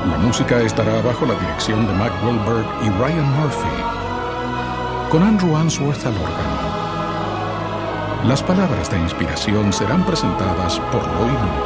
La música estará bajo la dirección de Mac Wilberg y Ryan Murphy, con Andrew Answorth al órgano. Las palabras de inspiración serán presentadas por Roy Nunca.